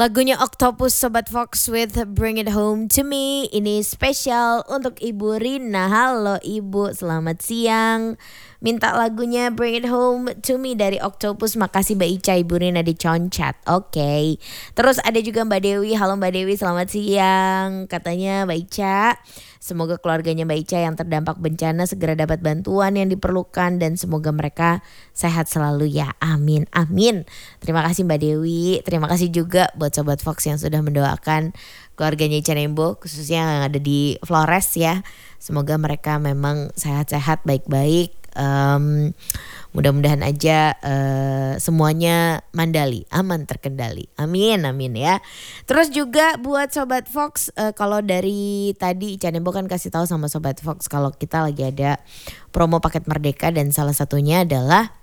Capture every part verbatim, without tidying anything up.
Lagunya Octopus Sobat Fox with Bring It Home to Me. Ini spesial untuk Ibu Rina. Halo Ibu, selamat siang. Minta lagunya Bring It Home to Me dari Octopus. Makasih Mbak Ica, Ibu Rina diconcat. Oke okay. Terus ada juga Mbak Dewi. Halo Mbak Dewi, selamat siang. Katanya Mbak Ica, semoga keluarganya Mbak Ica yang terdampak bencana segera dapat bantuan yang diperlukan. Dan semoga mereka sehat selalu ya. Amin, amin. Terima kasih Mbak Dewi. Terima kasih juga buat Sobat Fox yang sudah mendoakan keluarganya Ica Nembo, khususnya yang ada di Flores ya. Semoga mereka memang sehat-sehat, baik-baik. Um, mudah-mudahan aja uh, semuanya mandali, aman, terkendali. Amin, amin ya. Terus juga buat Sobat Fox, uh, kalau dari tadi Ica Nembo kan kasih tahu sama Sobat Fox kalau kita lagi ada promo paket Merdeka, dan salah satunya adalah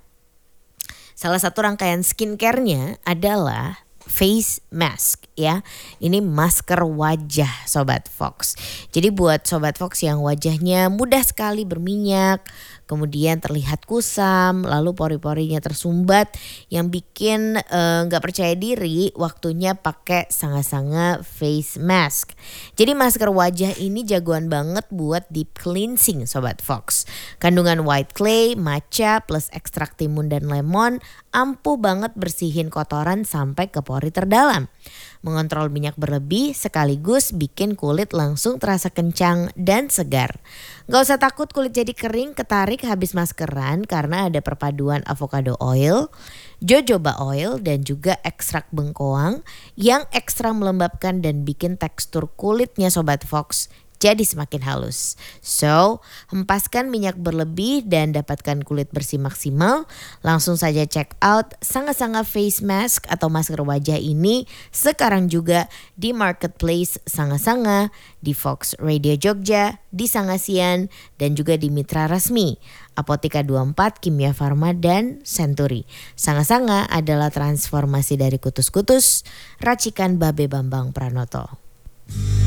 salah satu rangkaian skincare-nya adalah face mask ya. Ini masker wajah Sobat Fox. Jadi buat Sobat Fox yang wajahnya mudah sekali berminyak, kemudian terlihat kusam, lalu pori-porinya tersumbat, yang bikin nggak uh, percaya diri, waktunya pakai Sanga-Sanga face mask. Jadi masker wajah ini jagoan banget buat deep cleansing Sobat Fox. Kandungan white clay, matcha plus ekstrak timun dan lemon ampuh banget bersihin kotoran sampai ke pori terdalam. Mengontrol minyak berlebih sekaligus bikin kulit langsung terasa kencang dan segar. Gak usah takut kulit jadi kering ketarik habis maskeran, karena ada perpaduan avocado oil, jojoba oil, dan juga ekstrak bengkoang yang ekstra melembabkan dan bikin tekstur kulitnya Sobat Fox jadi semakin halus. So, hempaskan minyak berlebih dan dapatkan kulit bersih maksimal. Langsung saja check out Sanga-Sanga face mask atau masker wajah ini sekarang juga di marketplace Sanga-Sanga, di Fox Radio Jogja, di Sangasian, dan juga di mitra resmi Apotika dua puluh empat, Kimia Farma, dan Century. Sanga-Sanga adalah transformasi dari kutus-kutus, racikan Babe Bambang Pranoto.